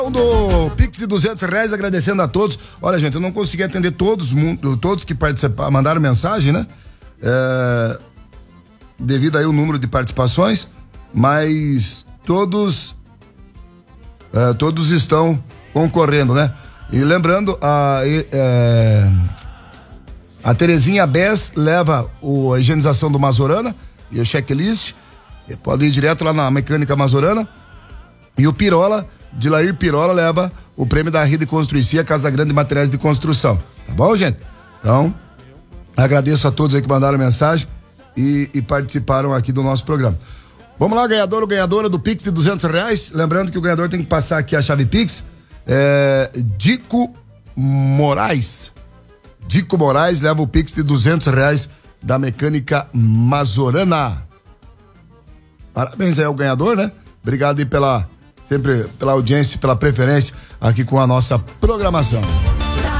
Do Pix de R$200, agradecendo a todos. Olha, gente, eu não consegui atender todos que participaram, mandaram mensagem, né? Devido aí o número de participações, mas todos estão concorrendo, né? E lembrando, a Terezinha Bess leva a higienização do Mazorana e o checklist, pode ir direto lá na Mecânica Mazorana. E o Pirola, Dilair Pirola, leva o prêmio da Rede Construicia, Casa Grande de Materiais de Construção. Tá bom, gente? Então, agradeço a todos aí que mandaram mensagem e participaram aqui do nosso programa. Vamos lá, ganhador ou ganhadora do Pix de R$200. Lembrando que o ganhador tem que passar aqui a chave Pix. Dico Moraes. Dico Moraes leva o Pix de R$200 da Mecânica Mazorana. Parabéns aí ao ganhador, né? Obrigado aí sempre pela audiência, pela preferência aqui com a nossa programação.